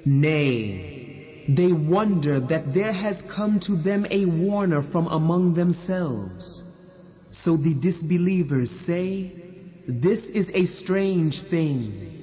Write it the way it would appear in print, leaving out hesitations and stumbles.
Nay, they wonder that there has come to them a warner from among themselves. So the disbelievers say, this is a strange thing.